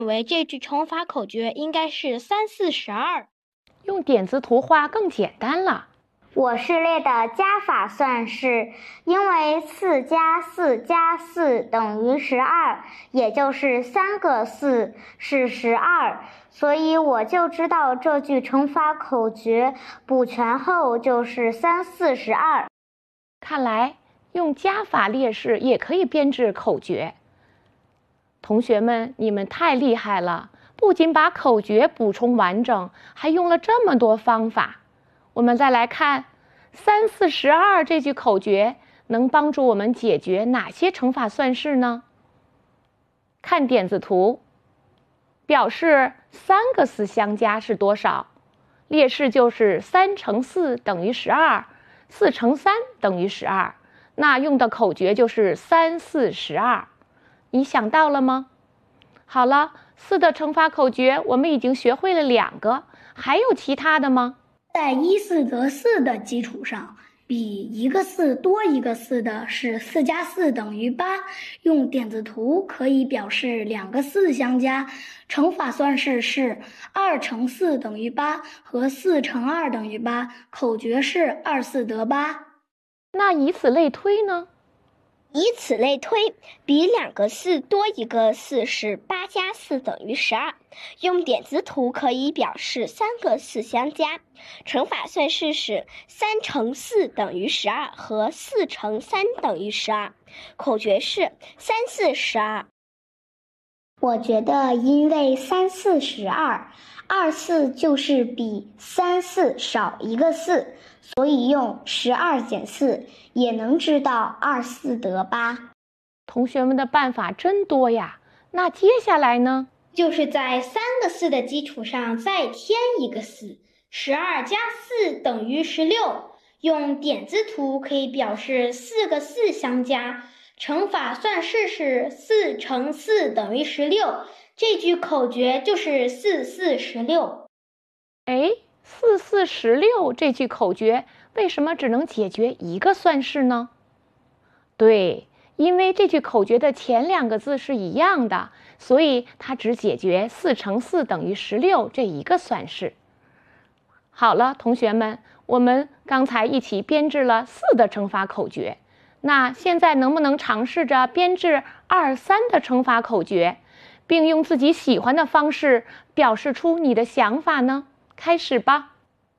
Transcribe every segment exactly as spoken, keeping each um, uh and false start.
为这句乘法口诀应该是三四十二。 用点字图画更简单了。 我是列的加法算式，因为四加四加四等于十二，也就是三个四是十二，所以我就知道这句乘法口诀补全后就是三四十二。 看来用加法列式也可以编制口诀。同学们，你们太厉害了，不仅把口诀补充完整，还用了这么多方法。我们再来看三四十二这句口诀能帮助我们解决哪些乘法算式呢？看点字图，表示三个四相加是多少？列式就是三乘四等于十二，四乘三等于十二，那用的口诀就是三四十二。你想到了吗？好了，四的乘法口诀我们已经学会了两个，还有其他的吗？ 在一四得四的基础上，比一个四多一个四的是四加四等于八，用点字图可以表示两个四相加。乘法算式是二乘四等于八和四乘二等于八，口诀是二四得八。 那以此类推呢？ 以此类推，比两个四多一个四是八加四等于十二，用点字图可以表示三个四相加。乘法算式是三乘四等于十二和四乘三等于十二，口诀是三四十二。 我觉得因为三四十二，二四就是比三四少一个四，所以用十二减四也能知道二四得八。 同学们的办法真多呀！那接下来呢？ 就是在三个四的基础上再添一个四，十二加四等于十六。用点字图可以表示四个四相加。乘法算式是四乘四等于十六，这句口诀就是四四十六。 哎，四四十六这句口诀为什么只能解决一个算式呢？对，因为这句口诀的前两个字是一样的，所以它只解决四乘四等于十六这一个算式。好了，同学们，我们刚才一起编制了四的乘法口诀。那现在能不能尝试着编制二三的乘法口诀，并用自己喜欢的方式表示出你的想法呢？开始吧。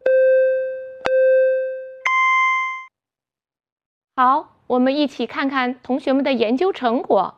好，我们一起看看同学们的研究成果。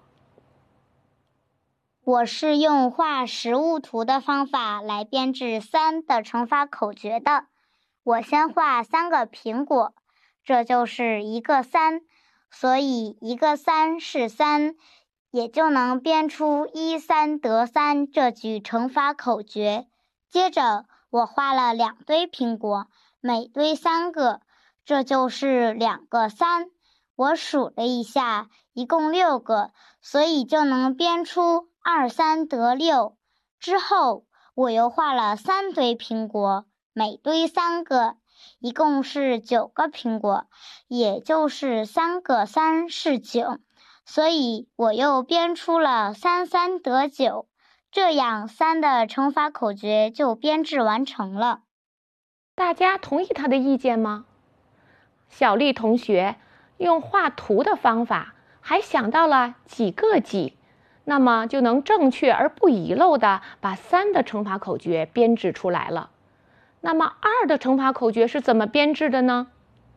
我是用画实物图的方法来编制三的乘法口诀的。我先画三个苹果，这就是一个三。所以一个三是三，也就能编出一三得三这句乘法口诀。接着我画了两堆苹果，每堆三个，这就是两个三。我数了一下，一共六个，所以就能编出二三得六。之后我又画了三堆苹果，每堆三个，一共是九个苹果，也就是三个三是九，所以我又编出了三三得九，这样三的乘法口诀就编制完成了。 大家同意他的意见吗？小丽同学用画图的方法，还想到了几个几，那么就能正确而不遗漏地把三的乘法口诀编制出来了。那么二的乘法口诀是怎么编制的呢？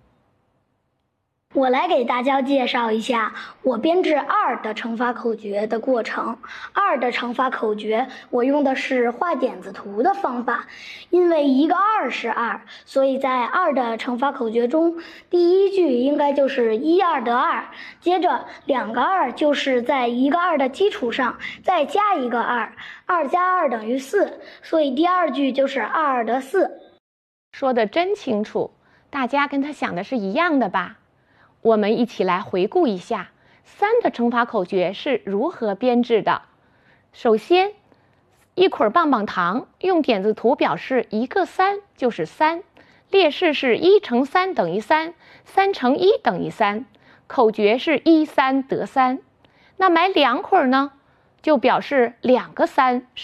我来给大家介绍一下我编制二的乘法口诀的过程。二的乘法口诀我用的是画点字图的方法，因为一个二是二，所以在二的乘法口诀中，第一句应该就是一二得二，接着两个二就是在一个二的基础上再加一个二，二加二等于四，所以第二句就是二二得四。 说得真清楚，大家跟他想的是一样的吧？我们一起来回顾一下三的乘法口诀是如何编制的。首先，一捆棒棒糖，用点字图表示一个三就是三，列式是一乘三等于三，三乘一等于三，口诀是一三得三。那买两捆呢，就表示两个三